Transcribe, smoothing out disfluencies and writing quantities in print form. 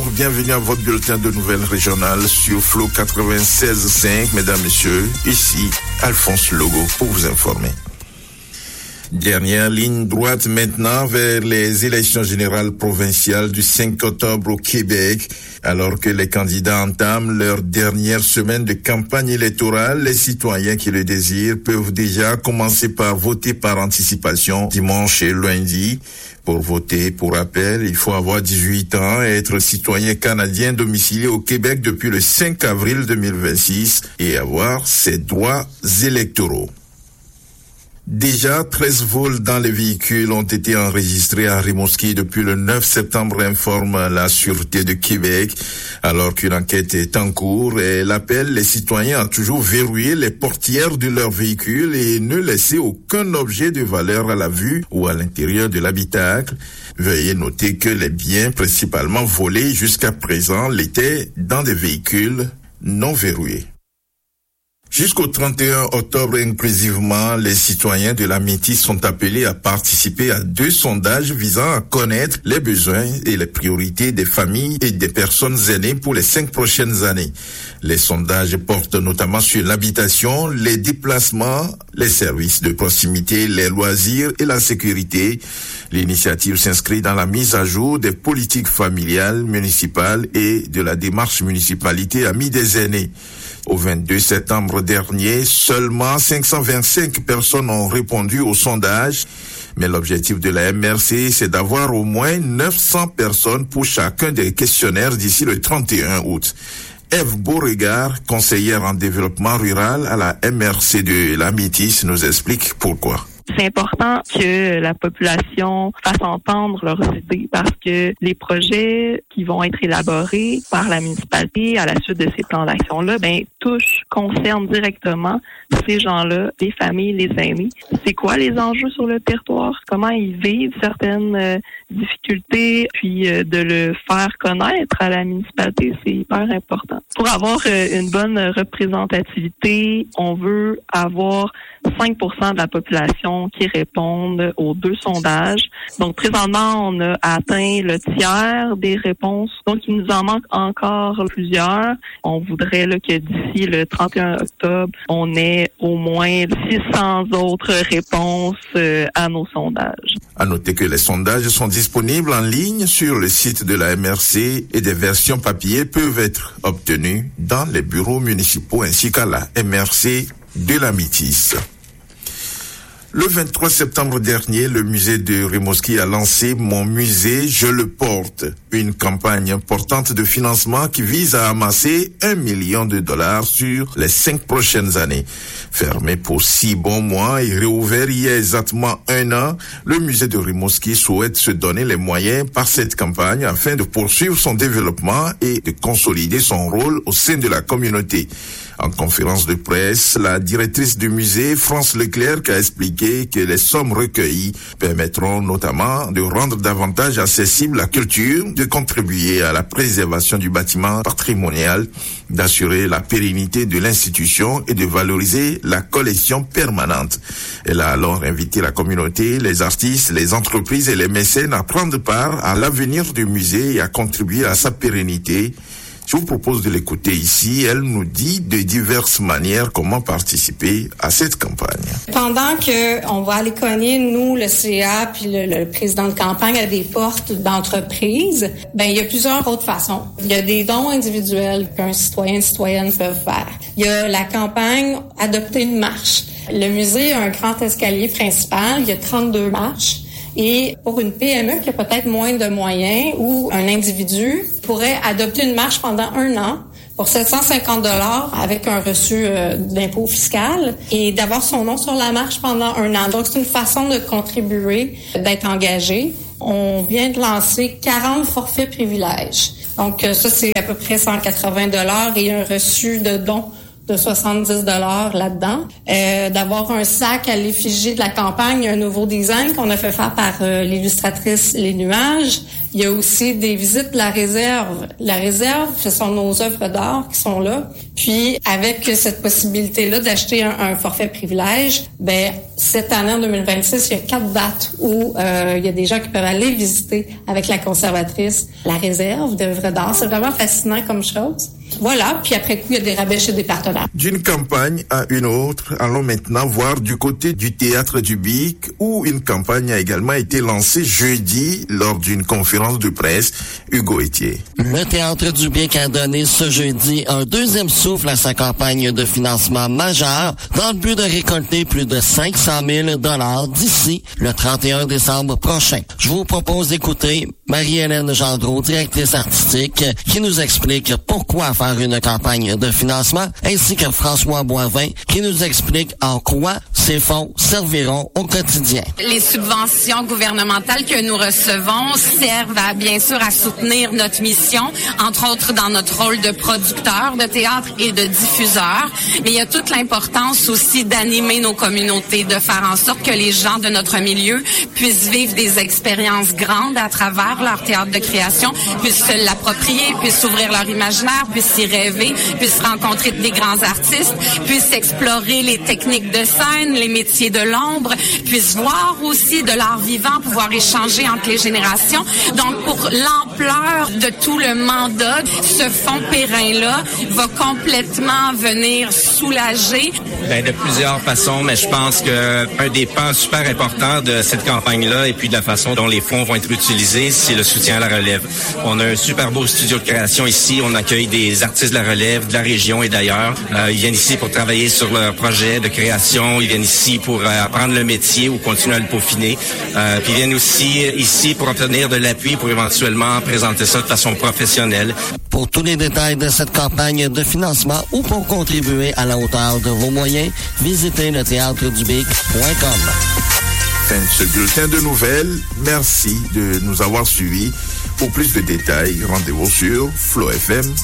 bienvenue à votre bulletin de nouvelles régionales sur Flow 96.5. Mesdames, Messieurs, ici Alphonse Logo pour vous informer. Dernière ligne droite maintenant vers les élections générales provinciales du 5 octobre au Québec. Alors que les candidats entament leur dernière semaine de campagne électorale, les citoyens qui le désirent peuvent déjà commencer par voter par anticipation dimanche et lundi. Pour voter, pour rappel, il faut avoir 18 ans et être citoyen canadien domicilié au Québec depuis le 5 avril 2026 et avoir ses droits électoraux. Déjà, 13 vols dans les véhicules ont été enregistrés à Rimouski depuis le 9 septembre, informe la Sûreté de Québec, alors qu'une enquête est en cours. Et elle appelle les citoyens à toujours verrouiller les portières de leurs véhicules et ne laisser aucun objet de valeur à la vue ou à l'intérieur de l'habitacle. Veuillez noter que les biens principalement volés jusqu'à présent l'étaient dans des véhicules non verrouillés. Jusqu'au 31 octobre inclusivement, les citoyens de la Métis sont appelés à participer à 2 sondages visant à connaître les besoins et les priorités des familles et des personnes aînées pour les 5 prochaines années. Les sondages portent notamment sur l'habitation, les déplacements, les services de proximité, les loisirs et la sécurité. L'initiative s'inscrit dans la mise à jour des politiques familiales, municipales et de la démarche municipalité Amis des aînés. Au 22 septembre dernier, seulement 525 personnes ont répondu au sondage. Mais l'objectif de la MRC, c'est d'avoir au moins 900 personnes pour chacun des questionnaires d'ici le 31 août. Ève Beauregard, conseillère en développement rural à la MRC de la Métis, nous explique pourquoi. C'est important que la population fasse entendre leurs idées parce que les projets qui vont être élaborés par la municipalité à la suite de ces plans d'action-là, concernent directement ces gens-là, les familles, les aînés. C'est quoi les enjeux sur le territoire? Comment ils vivent certaines difficultés? Puis de le faire connaître à la municipalité, c'est hyper important. Pour avoir une bonne représentativité, on veut avoir 5% de la population qui répondent aux 2 sondages. Donc, présentement, on a atteint le tiers des réponses. Donc, il nous en manque encore plusieurs. On voudrait que d'ici le 31 octobre, on ait au moins 600 autres réponses à nos sondages. À noter que les sondages sont disponibles en ligne sur le site de la MRC et des versions papier peuvent être obtenues dans les bureaux municipaux ainsi qu'à la MRC de la Métis. Le 23 septembre dernier, le musée de Rimouski a lancé Mon musée, je le porte, une campagne importante de financement qui vise à amasser $1 million sur les 5 prochaines années. Fermé pour 6 bons mois et réouvert il y a exactement 1 an, le musée de Rimouski souhaite se donner les moyens par cette campagne afin de poursuivre son développement et de consolider son rôle au sein de la communauté. En conférence de presse, la directrice du musée, France Leclerc, a expliqué que les sommes recueillies permettront notamment de rendre davantage accessible la culture, de contribuer à la préservation du bâtiment patrimonial, d'assurer la pérennité de l'institution et de valoriser la collection permanente. Elle a alors invité la communauté, les artistes, les entreprises et les mécènes à prendre part à l'avenir du musée et à contribuer à sa pérennité. Je vous propose de l'écouter ici. Elle nous dit de diverses manières comment participer à cette campagne. Pendant que on va aller cogner, nous, le CA, puis le président de campagne à des portes d'entreprises, il y a plusieurs autres façons. Il y a des dons individuels qu'un citoyen et citoyenne peuvent faire. Il y a la campagne Adopter une marche. Le musée a un grand escalier principal. Il y a 32 marches. Et pour une PME qui a peut-être moins de moyens ou un individu pourrait adopter une marche pendant 1 an pour $750 avec un reçu d'impôt fiscal et d'avoir son nom sur la marche pendant 1 an. Donc, c'est une façon de contribuer, d'être engagé. On vient de lancer 40 forfaits privilèges. Donc, ça, c'est à peu près $180 et un reçu de dons de 70 $ là-dedans. D'avoir un sac à l'effigie de la campagne, un nouveau design qu'on a fait faire par l'illustratrice Les Nuages. Il y a aussi des visites de la réserve. La réserve, ce sont nos œuvres d'art qui sont là. Puis, avec cette possibilité-là d'acheter un forfait privilège, cette année, en 2026, il y a 4 dates où il y a des gens qui peuvent aller visiter avec la conservatrice la réserve d'œuvres d'art. C'est vraiment fascinant comme chose. Voilà, puis après coup, il y a des rabais chez des partenaires. D'une campagne à une autre, allons maintenant voir du côté du Théâtre du Bic, où une campagne a également été lancée jeudi lors d'une conférence de presse. Hugo Etier. Le Théâtre du Bic a donné ce jeudi un deuxième souffle à sa campagne de financement majeure dans le but de récolter plus de 500 000 $ d'ici le 31 décembre prochain. Je vous propose d'écouter Marie-Hélène Gendreau, directrice artistique, qui nous explique pourquoi faire une campagne de financement, ainsi que François Boivin, qui nous explique en quoi ces fonds serviront au quotidien. Les subventions gouvernementales que nous recevons servent bien sûr à soutenir notre mission, entre autres dans notre rôle de producteur de théâtre et de diffuseur. Mais il y a toute l'importance aussi d'animer nos communautés, de faire en sorte que les gens de notre milieu puissent vivre des expériences grandes à travers leur théâtre de création, puissent se l'approprier, puissent ouvrir leur imaginaire, puissent y rêver, puissent rencontrer des grands artistes, puissent explorer les techniques de scène, les métiers de l'ombre, puissent voir aussi de l'art vivant, pouvoir échanger entre les générations. Donc, pour l'ampleur de tout le mandat, ce fonds périn-là va complètement venir soulager. De plusieurs façons, mais je pense que un des pans super importants de cette campagne-là et puis de la façon dont les fonds vont être utilisés, c'est le soutien à la relève. On a un super beau studio de création ici. On accueille des artistes de la relève, de la région et d'ailleurs. Ils viennent ici pour travailler sur leur projet de création. Ils viennent ici pour apprendre le métier ou continuer à le peaufiner. Puis ils viennent aussi ici pour obtenir de l'appui pour éventuellement présenter ça de façon professionnelle. Pour tous les détails de cette campagne de financement ou pour contribuer à la hauteur de vos moyens, visitez le théâtredubic.com. Fin de ce bulletin de nouvelles. Merci de nous avoir suivis. Pour plus de détails, rendez-vous sur Flow FM.